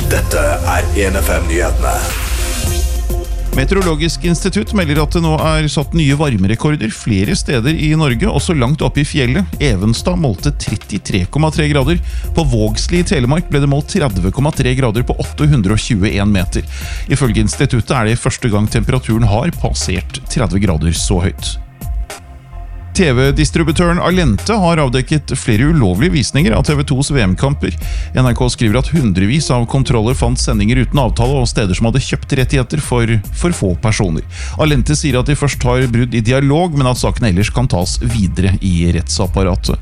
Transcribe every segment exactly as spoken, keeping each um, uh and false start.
Dette er en F M-nyhetene. Meteorologisk institutt melder at det nå er satt nye varmerekorder flere steder i Norge, også langt oppe i fjellet. Evenstad målte trettitre komma tre grader. På Vågsli i Telemark ble det målt tretti komma tre grader på åtte hundre tjueen meter. Ifølge instituttet er det første gang temperaturen har passert tretti grader så høyt. T V-distributøren Allente har avdekket flere ulovlige visninger av T V tos V M-kamper. N R K skriver at hundrevis av kontroller fant sendinger uten avtale og steder som hadde kjøpt rettigheter for for få personer. Allente sier at de først har brudd i dialog, men at saken ellers kan tas videre i rettsapparatet.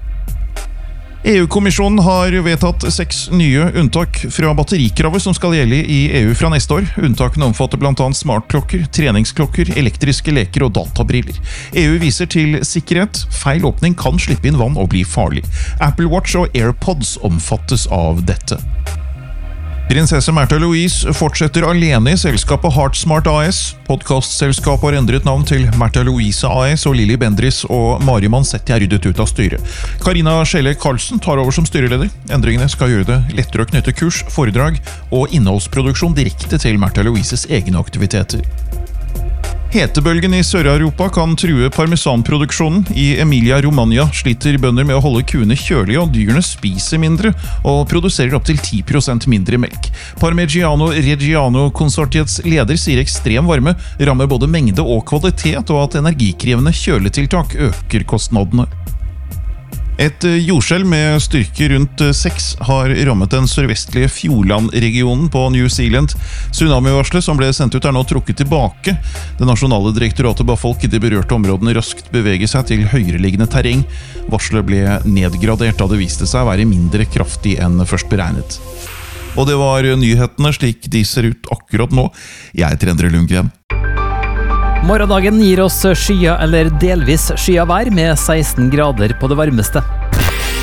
E U-kommisjonen har vedtatt seks nye unntak fra batterikravet som skal gjelde i E U fra neste år. Unntakene omfatter blant annet smartklokker, treningsklokker, elektriske leker og databriller. E U viser til sikkerhet. Feil åpning kan slippe inn vann og bli farlig. Apple Watch og AirPods omfattes av dette. Prinsesse Märtha Louise fortsetter alene i selskapet HeartSmart A S. Podcastselskapet har endret navn til Märtha Louise A S, og Lilly Bendriss og Mari Mansetti er ryddet ut av styret. Karina Schelle Karlsen tar over som styreleder. Endringene skal gjøre det lettere å knytte kurs, foredrag og innholdsproduksjon direkte til Märtha Louises egne aktiviteter. Hetebølgen i Sør-Europa kan true parmesanproduksjonen. I Emilia-Romagna sliter bønder med å holde kuene kjølige, og dyrene spiser mindre og produserer opp til ti prosent mindre melk. Parmigiano Reggiano-konsortiets leder sier ekstrem varme rammer både mengde og kvalitet, og at energikrevende kjøletiltak øker kostnadene. Et jordskjelv med styrke rundt seks har rammet den sørvestlige Fjordland-regionen på New Zealand. Tsunami-varslet som ble sendt ut er nå trukket tilbake. Det nasjonale direktoratet ba folk i de berørte områdene raskt bevege seg til høyereliggende terreng. Varslet ble nedgradert da det viste seg å være mindre kraftig enn først beregnet. Og det var nyhetene slik de ser ut akkurat nå. Jeg heter Endre Lundgren. Morgendagen gir oss skya eller delvis skya vær med seksten grader på det varmeste.